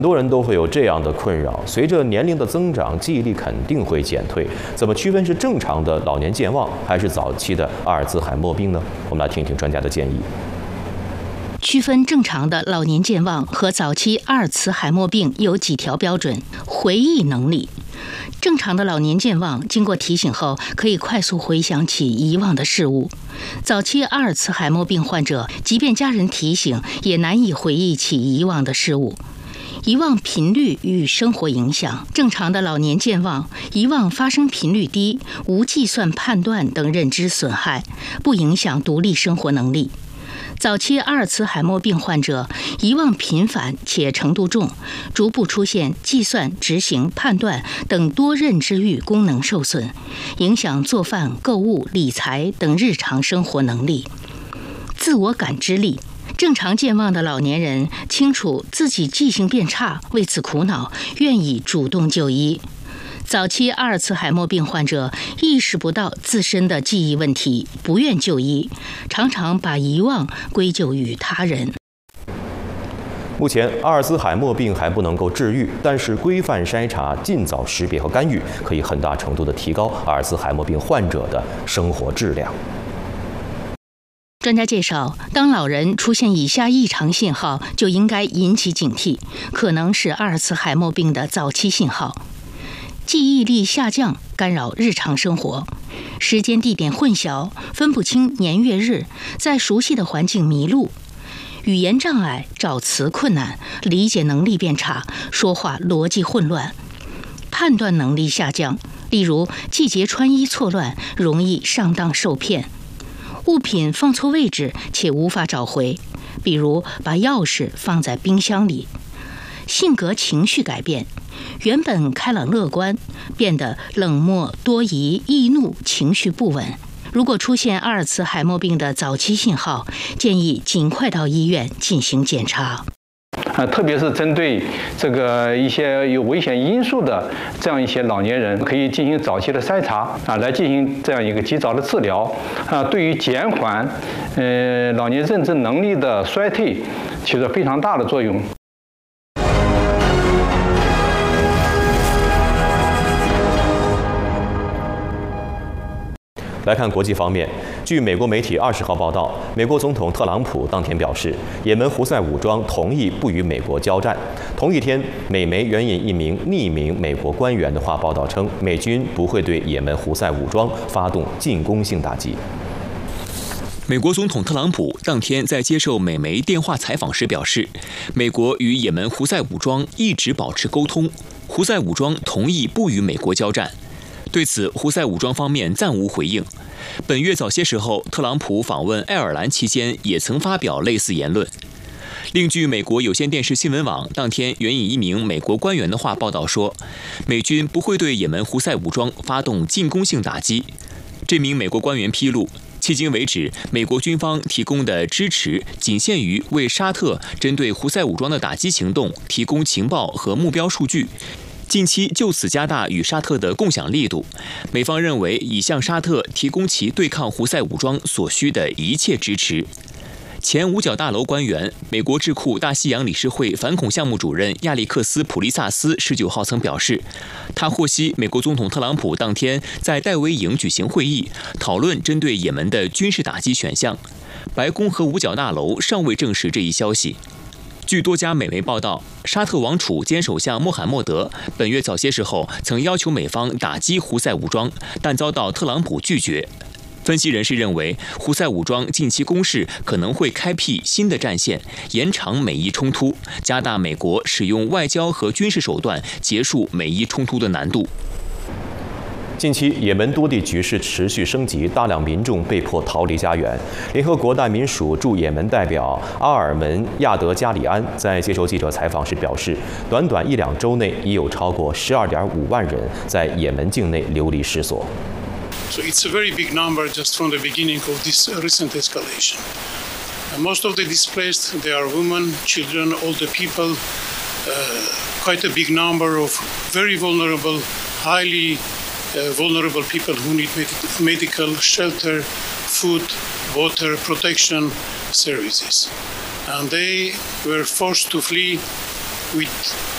很多人都会有这样的困扰，随着年龄的增长，记忆力肯定会减退。怎么区分是正常的老年健忘，还是早期的阿尔兹海默病呢？我们来听听专家的建议。 区分正常的老年健忘和早期阿尔茨海默病有几条标准：回忆能力。正常的老年健忘，经过提醒后，可以快速回想起遗忘的事物。早期阿尔茨海默病患者，即便家人提醒，也难以回忆起遗忘的事物。遗忘频率与生活影响。正常的老年健忘，遗忘发生频率低，无计算判断等认知损害，不影响独立生活能力。早期阿尔茨海默病患者遗忘频繁且程度重，逐步出现计算、执行、判断等多认知域功能受损，影响做饭、购物、理财等日常生活能力。自我感知力。正常健忘的老年人清楚自己记性变差，为此苦恼，愿意主动就医。早期阿尔茨海默病患者意识不到自身的记忆问题，不愿就医，常常把遗忘归咎于他人。 目前，阿尔兹海默病还不能够治愈，但是规范筛查、尽早识别和干预，可以很大程度地提高阿尔兹海默病患者的生活质量。 专家介绍，当老人出现以下异常信号，就应该引起警惕，可能是阿尔茨海默病的早期信号。记忆力下降，干扰日常生活；时间地点混淆，分不清年月日，在熟悉的环境迷路；语言障碍，找词困难，理解能力变差，说话逻辑混乱；判断能力下降，例如季节穿衣错乱，容易上当受骗；物品放错位置且无法找回，比如把钥匙放在冰箱里；性格情绪改变，原本开朗乐观，变得冷漠多疑、易怒、情绪不稳。如果出现阿尔茨海默病的早期信号，建议尽快到医院进行检查。 特别是针对这个一些有危险因素的这样一些老年人，可以进行早期的筛查来进行这样一个及早的治疗对于减缓老年认知能力的衰退起着非常大的作用。 来看国际方面，据美国媒体20号报道，美国总统特朗普当天表示，也门胡塞武装同意不与美国交战。同一天，美媒援引一名匿名美国官员的话报道称，美军不会对也门胡塞武装发动进攻性打击。 美国总统特朗普当天在接受美媒电话采访时表示，美国与也门胡塞武装一直保持沟通，胡塞武装同意不与美国交战。对此，胡塞武装方面暂无回应。本月早些时候，特朗普访问爱尔兰期间也曾发表类似言论。另据美国有线电视新闻网当天援引一名美国官员的话报道说，美军不会对也门胡塞武装发动进攻性打击。这名美国官员披露，迄今为止，美国军方提供的支持仅限于为沙特针对胡塞武装的打击行动提供情报和目标数据。近期就此加大与沙特的共享力度，美方认为已向沙特提供其对抗胡塞武装所需的一切支持。前五角大楼官员、美国智库大西洋理事会反恐项目主任亚历克斯·普利萨斯19号曾表示，他获悉美国总统特朗普当天在戴维营举行会议，讨论针对也门的军事打击选项。白宫和五角大楼尚未证实这一消息。据多家美媒报道，沙特王储兼首相穆罕默德本月早些时候曾要求美方打击胡塞武装，但遭到特朗普拒绝。分析人士认为，胡塞武装近期攻势可能会开辟新的战线，延长美伊冲突，加大美国使用外交和军事手段结束美伊冲突的难度。 近期，也门多地局势持续升级，大量民众被迫逃离家园。联合国难民署驻也门代表阿尔门亚德加里安在接受记者采访时表示，短短1-2周内，已有超过12.5万人在也门境内流离失所。 So it's a very big number just from the beginning of this recent escalation. Most of the displaced, they are women, children, older people. Quite a big number of very vulnerable, highly vulnerable people who need medical shelter, food, water, protection services. And they were forced to flee with